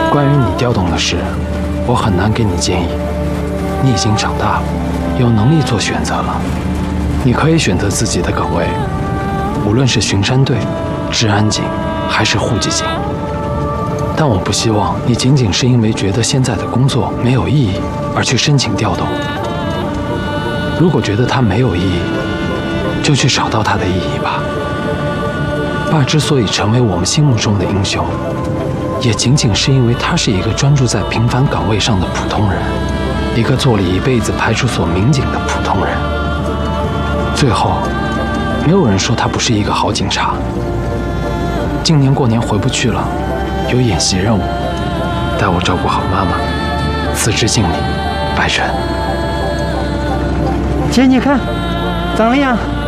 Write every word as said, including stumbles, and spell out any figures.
关于你调动的事，我很难给你建议。你已经长大了，有能力做选择了。你可以选择自己的岗位，无论是巡山队、治安警还是户籍警。但我不希望你仅仅是因为觉得现在的工作没有意义而去申请调动。如果觉得它没有意义，就去找到它的意义吧。爸之所以成为我们心目中的英雄，也仅仅是因为他是一个专注在平凡岗位上的普通人，一个做了一辈子派出所民警的普通人。最后，没有人说他不是一个好警察。今年过年回不去了，有演习任务，代我照顾好妈妈。此致敬你，白晨。 姐，你看，怎么样？